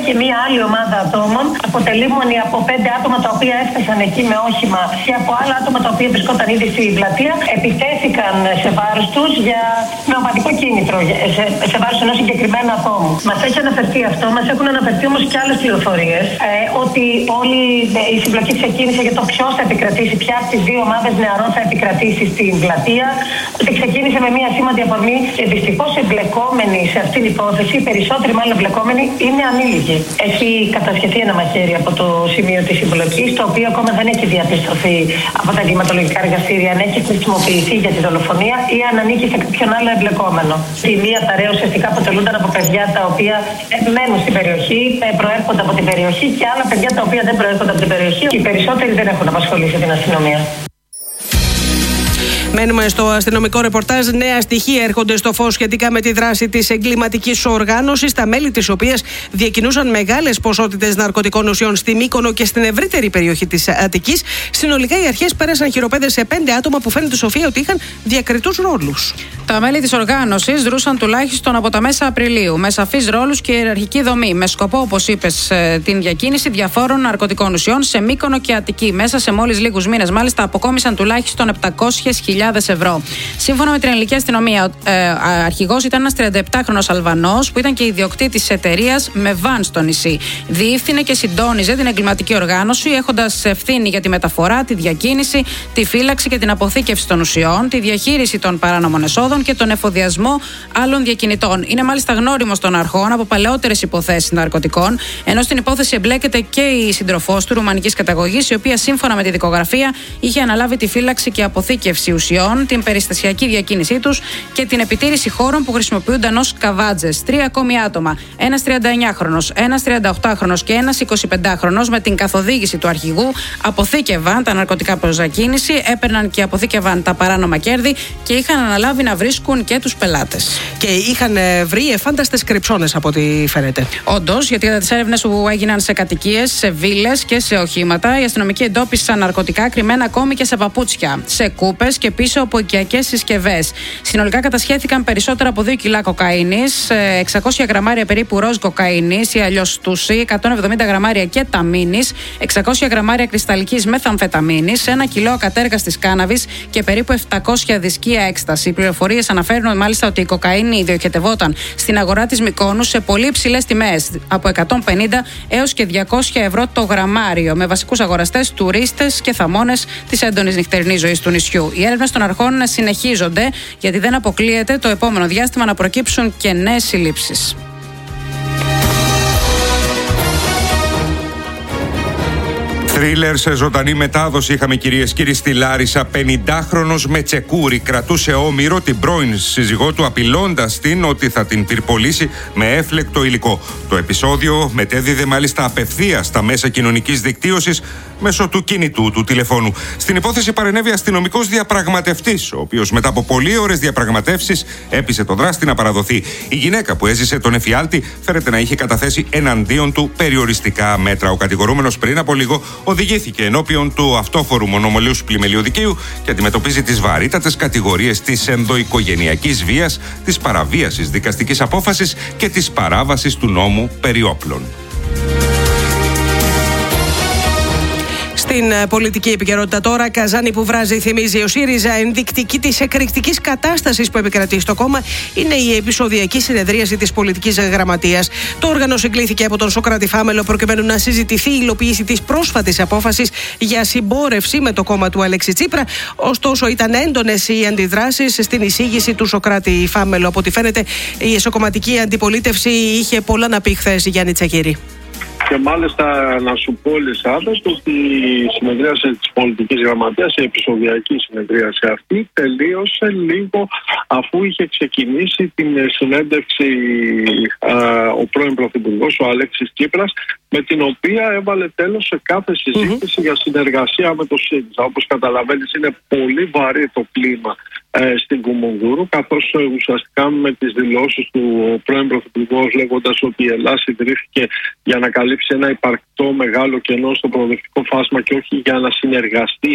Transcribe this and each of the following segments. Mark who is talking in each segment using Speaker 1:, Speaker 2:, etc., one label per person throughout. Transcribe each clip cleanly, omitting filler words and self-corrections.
Speaker 1: και μία άλλη ομάδα ατόμων, αποτελούμενη από 5 άτομα τα οποία έφτασαν εκεί με όχημα και από άλλα άτομα τα οποία βρισκόταν ήδη στην πλατεία, επιθέθηκαν σε βάρος τους για πνευματικό κίνητρο, σε βάρος ενός συγκεκριμένου ατόμου. Μας έχει αναφερθεί αυτό, μας έχουν αναφερθεί όμως και άλλες πληροφορίες, ότι όλη η συμπλοκή ξεκίνησε για το ποιος θα επικρατήσει, ποια από τις δύο ομάδες νεαρών θα επικρατήσει στην πλατεία, ότι ξεκίνησε με μία σήμαντη αφορμή και δυστυχώς εμπλεκόμενοι σε αυτήν την υπόθεση, οι περισσότεροι μάλλον εμπλεκόμενοι είναι ανήλικοι. Έχει κατασχεθεί ένα μαχαίρι από το σημείο της συμπλοκής, το οποίο ακόμα δεν έχει διαπιστωθεί από τα εγκληματολογικά εργαστήρια αν έχει χρησιμοποιηθεί για τη δολοφονία ή αν ανήκει σε κάποιον άλλο εμπλεκόμενο. Η μία παρέα ουσιαστικά αποτελούνταν από παιδιά τα οποία μένουν στην περιοχή, προέρχονται από την περιοχή και άλλα παιδιά τα οποία δεν προέρχονται από την περιοχή. Οι περισσότεροι δεν έχουν απασχολήσει την αστυνομία.
Speaker 2: Μένουμε στο αστυνομικό ρεπορτάζ. Νέα στοιχεία έρχονται στο φως σχετικά με τη δράση της εγκληματικής οργάνωσης, τα μέλη της οποίας διακινούσαν μεγάλες ποσότητες ναρκωτικών ουσιών στη Μύκονο και στην ευρύτερη περιοχή της Αττικής. Συνολικά οι αρχές πέρασαν χειροπέδες σε 5 άτομα που φαίνεται, Σοφία, ότι είχαν διακριτούς ρόλους.
Speaker 3: Τα μέλη της οργάνωσης δρούσαν τουλάχιστον από τα μέσα Απριλίου, με σαφείς ρόλους και ιεραρχική δομή, με σκοπό, όπως είπες, την διακίνηση διαφόρων ναρκωτικών ουσιών σε Μύκονο και Αττική. Μέσα σε μόλις λίγους μήνες, μάλιστα, αποκόμισαν τουλάχιστον 700.000 ευρώ. Σύμφωνα με την ελληνική αστυνομία, αρχηγός ήταν ένας 37χρονος Αλβανός που ήταν και ιδιοκτήτης εταιρείας με βαν στο νησί. Διεύθυνε και συντόνιζε την εγκληματική οργάνωση, έχοντας ευθύνη για τη μεταφορά, τη διακίνηση, τη φύλαξη και την αποθήκευση των ουσιών, τη διαχείριση των παράνομων εσόδων και τον εφοδιασμό άλλων διακινητών. Είναι μάλιστα γνώριμος των αρχών από παλαιότερες υποθέσεις ναρκωτικών, ενώ στην υπόθεση εμπλέκεται και η σύντροφός του ρουμανικής καταγωγής, η οποία σύμφωνα με τη δικογραφία είχε αναλάβει τη φύλαξη και αποθήκευση ουσιών, την περιστασιακή διακίνησή τους και την επιτήρηση χώρων που χρησιμοποιούνταν ως καβάτζες. 3 ακόμη άτομα, ένας 39χρονος, ένας 38χρονος και ένας 25χρονος, με την καθοδήγηση του αρχηγού, αποθήκευαν τα ναρκωτικά προς διακίνηση, έπαιρναν και αποθήκευαν τα παράνομα κέρδη και είχαν αναλάβει να βρίσκουν και τους πελάτες.
Speaker 2: Και είχαν βρει εφάνταστες κρυψώνες, από ό,τι φαίνεται.
Speaker 3: Όντως, γιατί κατά τις έρευνες που έγιναν σε κατοικίες, σε βίλες και σε οχήματα, οι αστυνομικοί εντόπισαν ναρκωτικά κρυμμένα ακόμη και σε παπούτσια, σε κούπες και πίσω από οικιακές συσκευές. Συνολικά κατασχέθηκαν περισσότερα από 2 κιλά κοκαίνης, 600 γραμμάρια περίπου ροζ κοκαίνης ή αλλιώς τούσι, 170 γραμμάρια κεταμίνης, 600 γραμμάρια κρυσταλλικής μεθαμφεταμίνης, 1 κιλό ακατέργαστης κάναβης και περίπου 700 δισκία έκσταση. Οι πληροφορίες αναφέρουν μάλιστα ότι η κοκαίνη διοχετευόταν στην αγορά της Μυκόνου σε πολύ υψηλές τιμές, από 150 έως και 200 ευρώ το γραμμάριο, με βασικούς αγοραστές τουρίστες και θαμώνες της έντονης νυχτερινής ζωής του νησιού. Οι έρευνες των αρχών συνεχίζονται, γιατί δεν αποκλείεται το επόμενο διάστημα να προκύψουν και νέες συλλήψεις.
Speaker 4: Θρίλερ σε ζωντανή μετάδοση είχαμε, κυρίες και κύριοι, στη Λάρισα. 50χρονος με τσεκούρι κρατούσε όμηρο την πρώην σύζυγό του, απειλώντας την ότι θα την πυρπολίσει με έφλεκτο υλικό. Το επεισόδιο μετέδιδε μάλιστα απευθείας στα μέσα κοινωνικής δικτύωσης μέσω του κινητού του τηλεφώνου. Στην υπόθεση παρενέβη αστυνομικός διαπραγματευτής, ο οποίος μετά από πολλές ώρες διαπραγματεύσεις έπεισε τον δράστη να παραδοθεί. Η γυναίκα που έζησε τον εφιάλτη φέρεται να είχε καταθέσει εναντίον του περιοριστικά μέτρα. Ο κατηγορούμενος πριν από λίγο οδηγήθηκε ενώπιον του αυτόφορου μονομολύους πλημελίου δικαίου και αντιμετωπίζει τις βαρύτατες κατηγορίες της ενδοοικογενειακής βίας, της παραβίασης δικαστικής απόφασης και της παράβασης του νόμου περί όπλων.
Speaker 2: Στην πολιτική επικαιρότητα τώρα, Καζάνη που βράζει, θυμίζει ο ΣΥΡΙΖΑ. Ενδεικτική της εκρηκτικής κατάστασης που επικρατεί στο κόμμα είναι η επεισοδιακή συνεδρίαση της πολιτικής γραμματείας. Το όργανο συγκλήθηκε από τον Σωκράτη Φάμελο προκειμένου να συζητηθεί η υλοποίηση της πρόσφατης απόφασης για συμπόρευση με το κόμμα του Αλέξη Τσίπρα. Ωστόσο, ήταν έντονες οι αντιδράσεις στην εισήγηση του Σωκράτη Φάμελο. Από ό,τι φαίνεται, η εσωκομματική αντιπολίτευση είχε πολλά να πει χθες, Γιάννη Τσακίρη.
Speaker 5: Και μάλιστα να σου πω, Ελισάβετ, ότι η συνεδρίαση της πολιτικής γραμματείας, η επεισοδιακή συνεδρίαση αυτή, τελείωσε λίγο αφού είχε ξεκινήσει την συνέντευξη ο πρώην Πρωθυπουργός, ο Αλέξης Τσίπρας, με την οποία έβαλε τέλος σε κάθε συζήτηση για συνεργασία με το ΣΥΡΙΖΑ. Όπως καταλαβαίνεις, είναι πολύ βαρύ το κλίμα στην Κουμουνδούρου, καθώς ουσιαστικά με τις δηλώσεις του πρώην Πρωθυπουργός, λέγοντας ότι η Ελλάδα ιδρύθηκε για να καλύψει ένα υπαρκτό μεγάλο κενό στο προοδευτικό φάσμα και όχι για να συνεργαστεί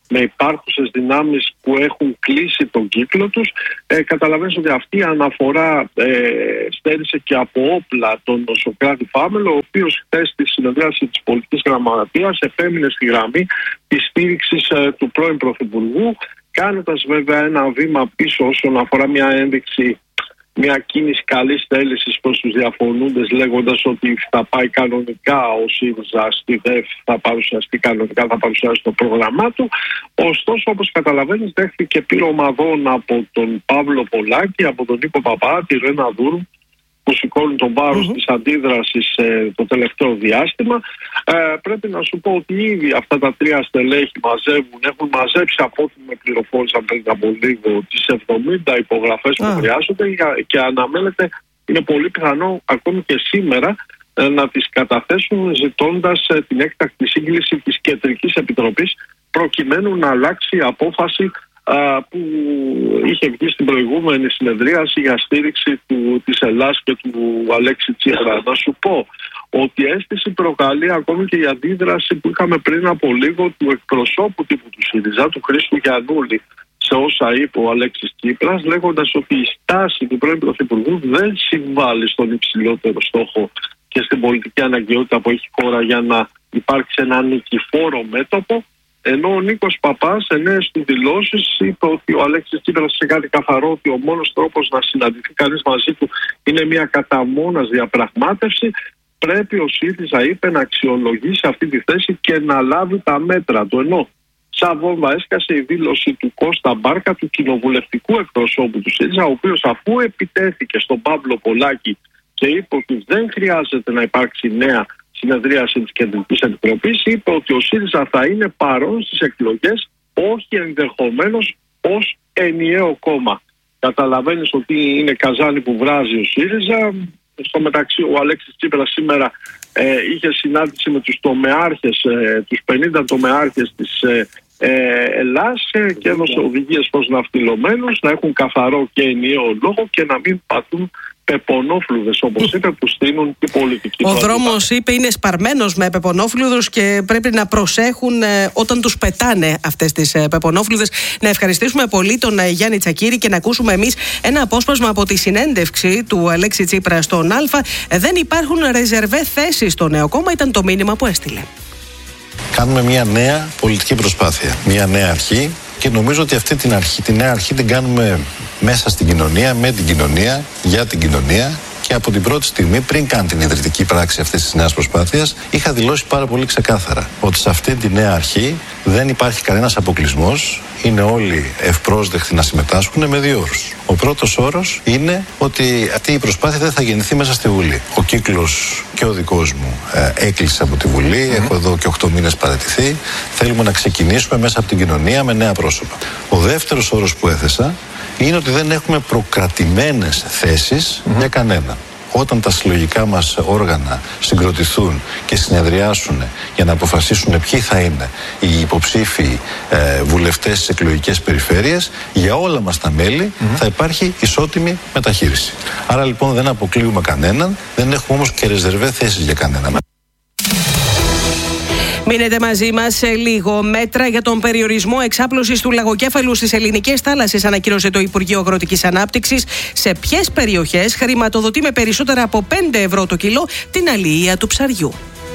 Speaker 5: με υπάρχουσες δυνάμεις που έχουν κλείσει τον κύκλο τους. Καταλαβαίνεις ότι αυτή η αναφορά στέρισε και από όπλα τον Σωκράτη Φάμελο, ο οποίος χθες στη συνεδρίαση της πολιτικής γραμματείας επέμεινε στη γραμμή της στήριξης του πρώην Πρωθυπουργού, κάνοντας βέβαια ένα βήμα πίσω όσον αφορά μια ένδειξη, μια κίνηση καλής θέλησης προς τους διαφωνούντες, λέγοντας ότι θα πάει κανονικά ο ΣΥΡΙΖΑ στη ΔΕΦ, θα παρουσιαστεί κανονικά, θα παρουσιάσει το πρόγραμμά του. Ωστόσο, όπως καταλαβαίνεις, δέχθηκε πύρο ομαδών από τον Παύλο Πολάκη, από τον Νίκο Παπά, τη Ρένα Δούρου, που σηκώνουν τον βάρος της αντίδρασης το τελευταίο διάστημα. Πρέπει να σου πω ότι ήδη αυτά τα τρία στελέχη έχουν μαζέψει, από ό,τι με πληροφόρησαν πριν από λίγο, τις 70 υπογραφές που χρειάζονται, και αναμένεται, είναι πολύ πιθανό ακόμη και σήμερα, να τις καταθέσουν ζητώντας την έκτακτη σύγκληση της Κεντρικής Επιτροπής, προκειμένου να αλλάξει η απόφαση που είχε βγει στην προηγούμενη συνεδρίαση για στήριξη της Ελλάς και του Αλέξη Τσίπρα. Να σου πω ότι αίσθηση προκαλεί ακόμη και η αντίδραση που είχαμε πριν από λίγο του εκπροσώπου τύπου του ΣΥΡΙΖΑ, του Χρήστου Γιαννούλη, σε όσα είπε ο Αλέξης Τσίπρας, λέγοντας ότι η στάση του πρώην Πρωθυπουργού δεν συμβάλλει στον υψηλότερο στόχο και στην πολιτική αναγκαιότητα που έχει χώρα για να υπάρξει ένα νικηφόρο μέτωπο. Ενώ ο Νίκος Παπάς σε νέες του δηλώσεις είπε ότι ο Αλέξης Τσίπρας σε κάτι καθαρό, ότι ο μόνος τρόπος να συναντηθεί κανείς μαζί του είναι μια κατά μόνας διαπραγμάτευση. Πρέπει ο ΣΥΡΙΖΑ, είπε, να αξιολογήσει αυτή τη θέση και να λάβει τα μέτρα του. Ενώ σαν βόμβα έσκασε η δήλωση του Κώστα Μπάρκα, του κοινοβουλευτικού εκπροσώπου του ΣΥΡΙΖΑ, ο οποίος αφού επιτέθηκε στον Παύλο Πολάκη και είπε ότι δεν χρειάζεται να υπάρξει νέα συνεδρίαση της Κεντρικής Επιτροπής, είπε ότι ο ΣΥΡΙΖΑ θα είναι παρόν στις εκλογές, όχι ενδεχομένως ως ενιαίο κόμμα. Καταλαβαίνεις ότι είναι καζάνι που βράζει ο ΣΥΡΙΖΑ. Στο μεταξύ, ο Αλέξης Τσίπρας σήμερα είχε συνάντηση με τους τομεάρχες, τους 50 τομεάρχες της Ελλάς, και έδωσε οδηγίες προς ναυτιλωμένους να έχουν καθαρό και ενιαίο λόγο και να μην πατούν πεπονόφλουδες, όπως είπε, που στείνουν την πολιτική.
Speaker 2: Ο δρόμος, είπε, είναι σπαρμένος με πεπονόφλουδους και πρέπει να προσέχουν όταν τους πετάνε αυτές τις πεπονόφλουδες. Να ευχαριστήσουμε πολύ τον Γιάννη Τσακίρη και να ακούσουμε εμείς ένα απόσπασμα από τη συνέντευξη του Αλέξη Τσίπρα στον Α. Δεν υπάρχουν ρεζερβέ θέσεις στο νέο κόμμα, ήταν το μήνυμα που έστειλε.
Speaker 6: Κάνουμε μια νέα πολιτική προσπάθεια, μια νέα αρχή, και νομίζω ότι αυτή τη νέα αρχή την κάνουμε μέσα στην κοινωνία, με την κοινωνία, για την κοινωνία. Και από την πρώτη στιγμή, πριν καν την ιδρυτική πράξη αυτής της νέας προσπάθειας, είχα δηλώσει πάρα πολύ ξεκάθαρα ότι σε αυτή τη νέα αρχή δεν υπάρχει κανένας αποκλεισμός. Είναι όλοι ευπρόσδεκτοι να συμμετάσχουν με δύο όρους. Ο πρώτος όρος είναι ότι αυτή η προσπάθεια δεν θα γεννηθεί μέσα στη Βουλή. Ο κύκλος και ο δικός μου έκλεισε από τη Βουλή. Έχω εδώ και 8 μήνες παραιτηθεί. Θέλουμε να ξεκινήσουμε μέσα από την κοινωνία με νέα πρόσωπα. Ο δεύτερος όρος που έθεσα είναι ότι δεν έχουμε προκρατημένες θέσεις για κανένα. Όταν τα συλλογικά μας όργανα συγκροτηθούν και συνεδριάσουν για να αποφασίσουν ποιοι θα είναι οι υποψήφοι βουλευτές στις εκλογικές περιφέρειες, για όλα μας τα μέλη θα υπάρχει ισότιμη μεταχείριση. Άρα λοιπόν δεν αποκλείουμε κανέναν, δεν έχουμε όμως και ρεζερβέ θέσεις για κανέναν.
Speaker 2: Μείνετε μαζί μας σε λίγο. Μέτρα για τον περιορισμό εξάπλωσης του λαγοκέφαλου στις ελληνικές θάλασσες ανακοίνωσε το Υπουργείο Αγροτικής Ανάπτυξης. Σε ποιες περιοχές χρηματοδοτεί με περισσότερα από 5 ευρώ το κιλό την αλληλεία του ψαριού.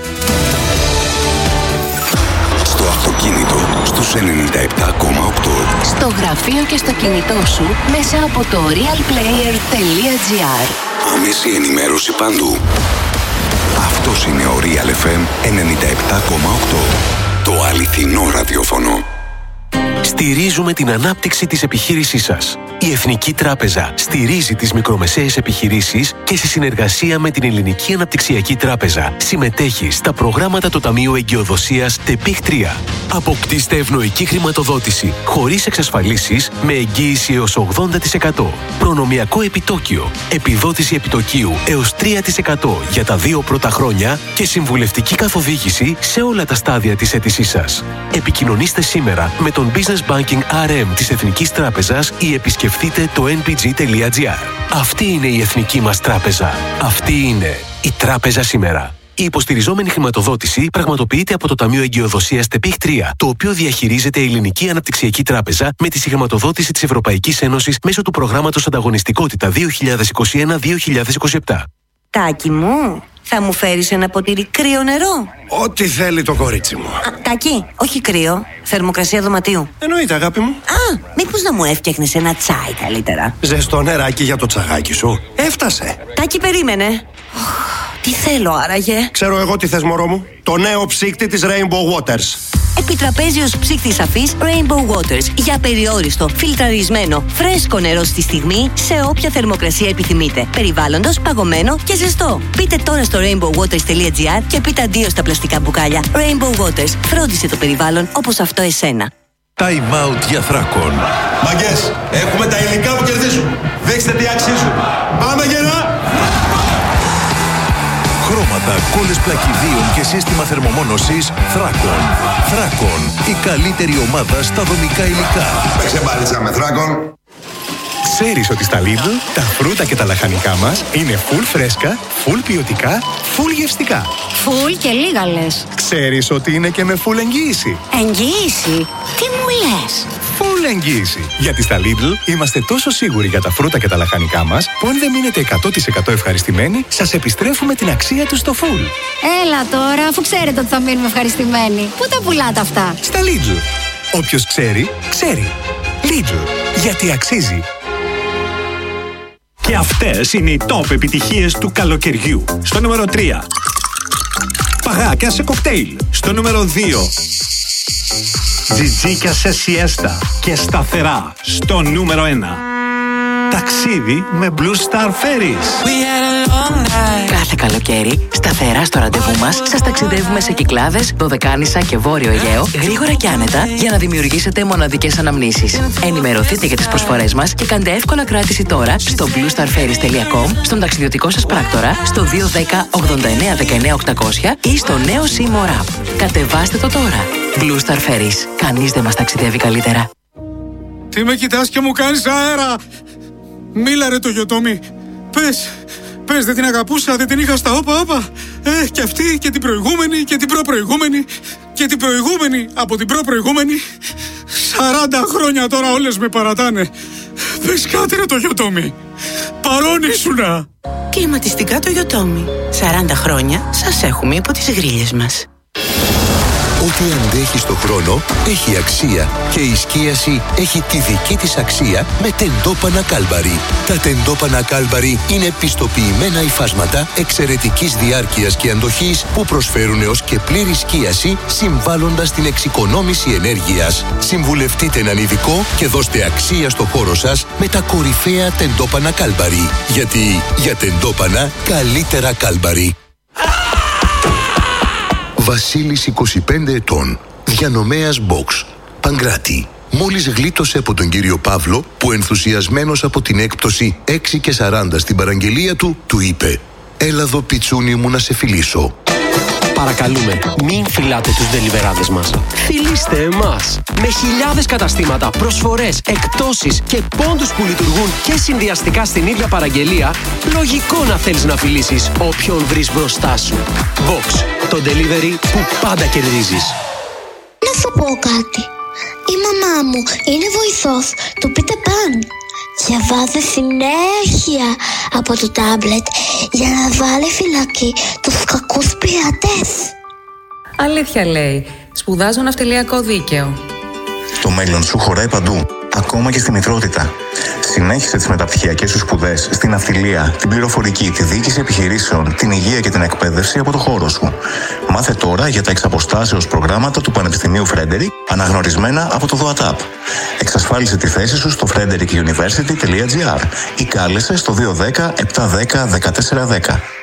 Speaker 7: Στο αυτοκίνητο στους 97,8.
Speaker 8: Στο γραφείο και στο κινητό σου μέσα από το realplayer.gr.
Speaker 7: Άμεση ενημέρωση παντού. Αυτός είναι ο Real FM 97,8. Το αληθινό ραδιόφωνο.
Speaker 9: Στηρίζουμε την ανάπτυξη της επιχείρησής σας. Η Εθνική Τράπεζα στηρίζει τις μικρομεσαίες επιχειρήσεις και σε συνεργασία με την Ελληνική Αναπτυξιακή Τράπεζα συμμετέχει στα προγράμματα του Ταμείου Εγκυοδοσίας ΤΕΠΙΧ 3. Αποκτήστε ευνοϊκή χρηματοδότηση χωρίς εξασφαλίσεις με εγγύηση έως 80%. Προνομιακό επιτόκιο, επιδότηση επιτοκίου έως 3% για τα 2 πρώτα χρόνια και συμβουλευτική καθοδήγηση σε όλα τα στάδια της αίτησής σας. Επικοινωνήστε σήμερα με τον Business Banking RM της Εθνικής Τράπεζας ή επισκεφτείτε το npg.gr. Αυτή είναι η εθνική μας τράπεζα. Αυτή είναι η τράπεζα σήμερα. Η υποστηριζόμενη χρηματοδότηση πραγματοποιείται από το Ταμείο Εγκυοδοσίας ΤΕΠΙΧ 3, το οποίο διαχειρίζεται η Ελληνική Αναπτυξιακή Τράπεζα με τη συγχρηματοδότηση της Ευρωπαϊκής Ένωσης μέσω του προγράμματος Ανταγωνιστικότητα 2021-2027.
Speaker 10: Τάκη μου, θα μου φέρεις ένα ποτήρι κρύο νερό?
Speaker 11: Ό,τι θέλει το κορίτσι μου.
Speaker 10: Τάκη, όχι κρύο, θερμοκρασία δωματίου.
Speaker 11: Εννοείται, αγάπη μου.
Speaker 10: Μήπως να μου έφτιαχνες ένα τσάι καλύτερα?
Speaker 11: Ζεστό νεράκι για το τσαγάκι σου. Έφτασε.
Speaker 10: Τάκη, περίμενε. Τι θέλω άραγε?
Speaker 11: Ξέρω εγώ τι θες, μωρό μου. Το νέο ψύκτη της Rainbow Waters.
Speaker 10: Επιτραπέζιος ψύκτης αφής Rainbow Waters για περιόριστο, φιλτραρισμένο, φρέσκο νερό στη στιγμή σε όποια θερμοκρασία επιθυμείτε. Περιβάλλοντος, παγωμένο και ζεστό. Μπείτε τώρα στο rainbowwaters.gr και πείτε αντίο στα πλαστικά μπουκάλια. Rainbow Waters. Φρόντισε το περιβάλλον όπως αυτό εσένα.
Speaker 12: Time out για Θράκον.
Speaker 13: Μαγκές, έχουμε τα υλικά που κερδίζουν. Δείξτε τι αξίζουν. Πάμε γερά!
Speaker 12: Χρώματα, κόλλες πλακιδίων και σύστημα θερμομόνωσης Θράκον. Θράκον, η καλύτερη ομάδα στα δομικά υλικά.
Speaker 13: Παίξε μπάλιτσα με Θράκον.
Speaker 14: Ξέρεις ότι στα Lidl τα φρούτα και τα λαχανικά μας είναι full φρέσκα, full ποιοτικά, full γευστικά.
Speaker 15: Full και λίγα λες.
Speaker 14: Ξέρεις ότι είναι και με full εγγύηση.
Speaker 15: Εγγύηση? Τι μου λες?
Speaker 14: Full εγγύηση. Γιατί στα Lidl είμαστε τόσο σίγουροι για τα φρούτα και τα λαχανικά μας που αν δεν μείνετε 100% ευχαριστημένοι, σας επιστρέφουμε την αξία τους στο full.
Speaker 15: Έλα τώρα, αφού ξέρετε ότι θα μείνουμε ευχαριστημένοι. Πού τα πουλάτε αυτά?
Speaker 14: Στα Lidl. Όποιος ξέρει, ξέρει. Lidl. Γιατί αξίζει.
Speaker 16: Και αυτές είναι οι top επιτυχίες του καλοκαιριού. Στο νούμερο 3. Παγάκια σε κοκτέιλ. Στο νούμερο 2. Τζιτζίκια σε σιέστα και σταθερά. Στο νούμερο 1. Ταξίδι με Blue Star Ferries.
Speaker 17: Κάθε καλοκαίρι, σταθερά στο ραντεβού μας, σας ταξιδεύουμε σε Κυκλάδες, Δωδεκάνησα και Βόρειο Αιγαίο, γρήγορα και άνετα, για να δημιουργήσετε μοναδικές αναμνήσεις. Ενημερωθείτε για τις προσφορές μας και κάντε εύκολα κράτηση τώρα στο bluestarferries.com, στον ταξιδιωτικό σας πράκτορα, στο 210 89 19 800 ή στο νέο Seymour App. Κατεβάστε το τώρα. Blue Star Ferries. Κανείς δεν μας ταξιδεύει καλύτερα.
Speaker 18: Τι με κοιτάς και μου κάνεις αέρα? Μίλα ρε το Γιωτόμι. Πες, δεν την αγαπούσα, δεν την είχα στα όπα. Και αυτή και την προηγούμενη και την προπροηγούμενη και την προηγούμενη από την προπροηγούμενη. 40 χρόνια τώρα όλες με παρατάνε. Πες κάτι ρε το Γιωτόμι. Παρόν ήσουνα.
Speaker 19: Κλιματιστικά το Γιωτόμι. 40 χρόνια σας έχουμε υπό τις γρίλες μας.
Speaker 12: Ό,τι αντέχει στο χρόνο έχει αξία και η σκίαση έχει τη δική της αξία με τεντόπανα Κάλμπαρι. Τα τεντόπανα Κάλμπαρι είναι πιστοποιημένα υφάσματα εξαιρετικής διάρκειας και αντοχής που προσφέρουν έως και πλήρη σκίαση, συμβάλλοντας στην εξοικονόμηση ενέργειας. Συμβουλευτείτε έναν ειδικό και δώστε αξία στο χώρο σας με τα κορυφαία τεντόπανα Κάλμπαρι. Γιατί για τεντόπανα καλύτερα Κάλμπαρι. Βασίλης 25 ετών, διανομέας box, Παγκράτη. Μόλις γλίτωσε από τον κύριο Παύλο που ενθουσιασμένος από την έκπτωση 6 και 40 στην παραγγελία του, του είπε «Έλα εδώ πιτσούνι μου να σε φιλήσω».
Speaker 20: Παρακαλούμε, μην φυλάτε τους ντελιβεράδες μας. Φιλήστε εμάς. Με χιλιάδες καταστήματα, προσφορές, εκπτώσεις και πόντους που λειτουργούν και συνδυαστικά στην ίδια παραγγελία, λογικό να θέλεις να φιλήσεις όποιον βρεις μπροστά σου. Box, το delivery που πάντα κερδίζεις.
Speaker 21: Να σου πω κάτι. Η μαμά μου είναι βοηθός του Peter Pan. Διαβάζει συνέχεια από το τάμπλετ για να βάλει φυλακή τους κακούς πειρατές.
Speaker 3: Αλήθεια λέει. Σπουδάζω ναυτιλιακό δίκαιο.
Speaker 22: Το μέλλον σου χωράει παντού, ακόμα και στη μητρότητα. Συνέχισε τις μεταπτυχιακές σου σπουδές στην ναυτιλία, την πληροφορική, τη διοίκηση επιχειρήσεων, την υγεία και την εκπαίδευση από το χώρο σου. Μάθε τώρα για τα εξαποστάσεως προγράμματα του Πανεπιστημίου Φρέντερικ, αναγνωρισμένα από το ΔΟΑΤΑΠ. Εξασφάλισε τη θέση σου στο frederickuniversity.gr ή κάλεσε στο 210 710 1410.